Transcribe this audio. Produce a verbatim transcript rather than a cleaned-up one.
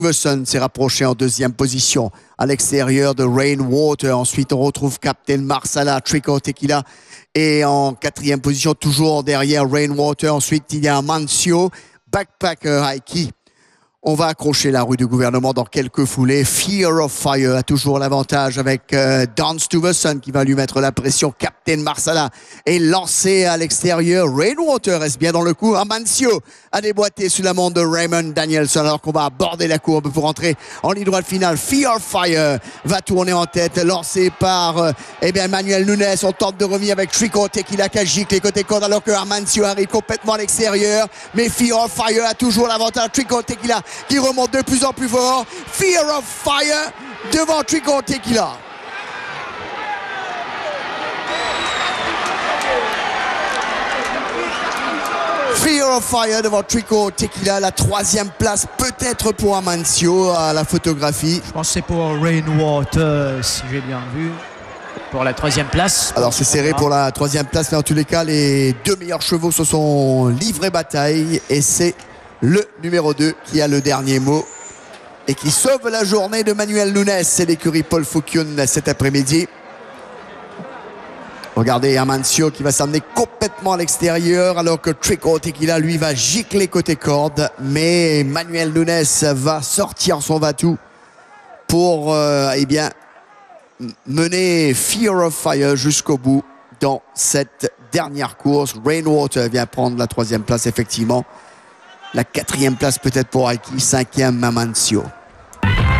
Stevenson s'est rapproché en deuxième position à l'extérieur de Rainwater. Ensuite, on retrouve Captain Marsala, Trico Tequila. Et en quatrième position, toujours derrière Rainwater. Ensuite, il y a Mancio, Backpacker Heike. On va accrocher la rue du gouvernement dans quelques foulées. Fear of Fire a toujours l'avantage avec euh, Don Stevenson qui va lui mettre la pression. Captain Marsala est lancé à l'extérieur. Rainwater reste bien dans le coup. Amancio a déboîté sous la montre de Raymond Danielson alors qu'on va aborder la courbe pour entrer en ligne droite finale. Fear of Fire va tourner en tête, lancé par euh, eh bien, Manuel Nunes. On tente de revenir avec Trico Tequila qui gicle les côtés cordes alors que Amancio arrive complètement à l'extérieur. Mais Fear of Fire a toujours l'avantage. Trico Tequila qui remonte de plus en plus fort. Fear of Fire devant Trico Tequila. Fear of Fire devant Trico Tequila. La troisième place peut-être pour Amancio à la photographie. Je pense que c'est pour Rainwater, si j'ai bien vu. Pour la troisième place. Alors c'est serré pour la troisième place, mais en tous les cas, les deux meilleurs chevaux se sont livrés bataille. Et c'est le numéro deux qui a le dernier mot et qui sauve la journée de Manuel Nunes. C'est l'écurie Paul Foucune cet après-midi. Regardez Amancio qui va s'amener complètement à l'extérieur alors que Trico Tequila lui va gicler côté corde, mais Manuel Nunes va sortir son va-tout pour euh, eh bien mener Fear of Fire jusqu'au bout dans cette dernière course. Rainwater vient prendre la troisième place effectivement. La quatrième place peut-être pour Heike, cinquième Amancio.